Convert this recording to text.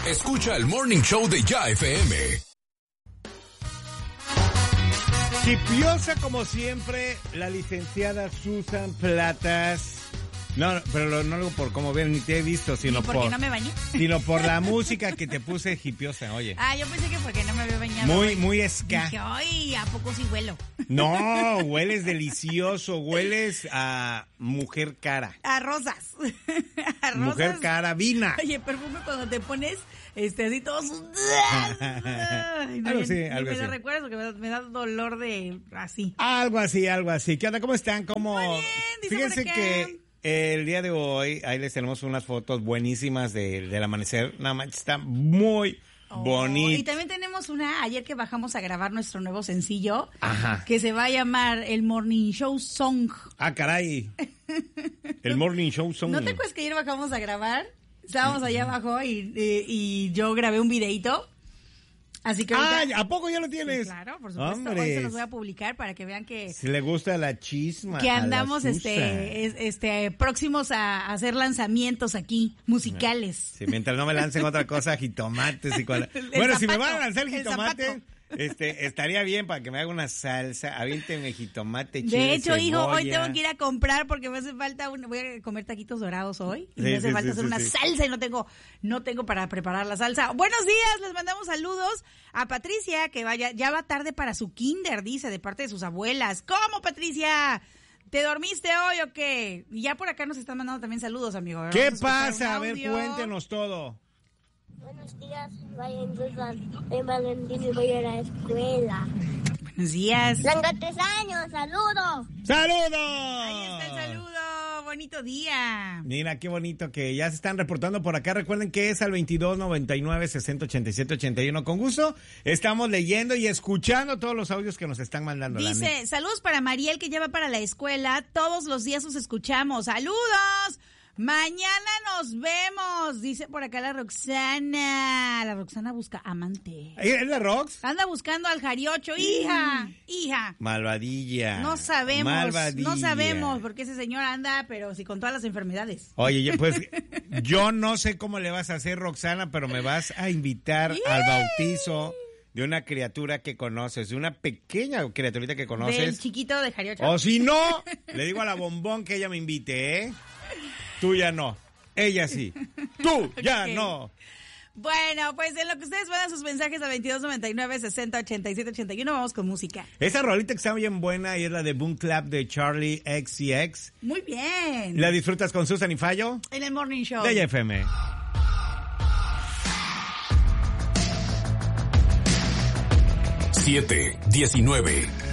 Escucha el Morning Show de Ya FM. Hipiosa como siempre, la licenciada Susan Platas. No, pero no lo por cómo ver, ni te he visto, sino porque no me bañé. Sino por la música que te puse hipiosa, oye. Yo pensé que porque no me había bañado. Muy ska. Dije, ay, ¿a poco sí huelo? No, hueles delicioso, hueles a mujer cara. A rosas. A rosas. Mujer carabina. Oye, perfume cuando te pones así todos. Algo así. Me lo recuerdas porque me da dolor de así. Algo así. ¿Qué onda? ¿Cómo están? Muy bien, dice Fíjense por acá. que el día de hoy, ahí les tenemos unas fotos buenísimas del amanecer. Nada más está muy bonito. Y también tenemos una, ayer que bajamos a grabar nuestro nuevo sencillo, Ajá. que se va a llamar el Morning Show Song. Ah, caray. El Morning Show Song. ¿No te acuerdas que ayer bajamos a grabar? Estábamos allá abajo y yo grabé un videito. Así que ahorita, ¿a poco ya lo tienes? Sí, claro, por supuesto. Hombre. Hoy se los voy a publicar para que vean que Si le gusta la chisma. que andamos a la Susan. próximos a hacer lanzamientos aquí, musicales. Sí, mientras no me lancen otra cosa, jitomates y Bueno, zapato, si me van a lanzar el el jitomate, zapato. estaría bien para que me haga una salsa. Aviéntenme jitomate, chile, De hecho, hijo, hoy cebolla. tengo que ir a comprar porque me hace falta voy a comer taquitos dorados hoy y Sí, me hace sí, falta sí, hacer sí, una sí. salsa y no tengo para preparar la salsa. Buenos días, les mandamos saludos a Patricia, que ya va tarde para su kinder, dice, de parte de sus abuelas. ¿Cómo, Patricia? ¿Te dormiste hoy o qué? Y ya por acá nos están mandando también saludos, amigo. ¿Qué Vamos a escuchar pasa? un A ver, audio. cuéntenos todo. Buenos días, soy Valentín y voy a la escuela. Buenos días. Tengo 3 años, saludos. ¡Saludos! Ahí está el saludo. Bonito día. Mira, qué bonito que ya se están reportando por acá. Recuerden que es al 2299-6087-81. Con gusto, estamos leyendo y escuchando todos los audios que nos están mandando. Dice, saludos para Mariel que ya va para la escuela. Todos los días os escuchamos. ¡Saludos! Mañana nos vemos, dice por acá la Roxana. La Roxana busca amante. ¿Es la Rox? Anda buscando al Jariocho. Hija. Malvadilla. No sabemos, Malvadilla. no sabemos porque ese señor anda, pero sí con todas las enfermedades. Oye, pues yo no sé cómo le vas a hacer, Roxana, pero me vas a invitar al bautizo de una criatura que conoces, de una pequeña criaturita que conoces. Del chiquito de Jariocho. O si no, le digo a la Bombón que ella me invite, ¿eh? Tú ya no. Ella sí. Tú ya no. Bueno, pues en lo que ustedes mandan sus mensajes a 2299-6087-81, vamos con música. Esa rolita que está bien buena y es la de Boom Clap de Charlie XCX. Muy bien. ¿La disfrutas con Susan y Fallo? En el Morning Show. De YFM. 7:19.